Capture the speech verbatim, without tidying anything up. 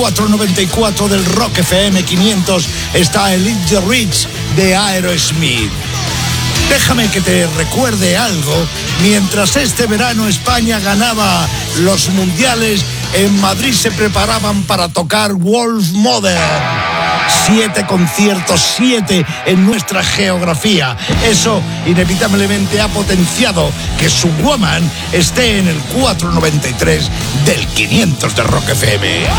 cuatro noventa y cuatro del Rock F M quinientos está el Eat the Rich de Aerosmith. Déjame que te recuerde algo. Mientras este verano España ganaba los mundiales, en Madrid se preparaban para tocar Wolf Mother. Siete conciertos, siete en nuestra geografía. Eso inevitablemente ha potenciado que su Woman esté en el cuatro noventa y tres del quinientos de Rock F M.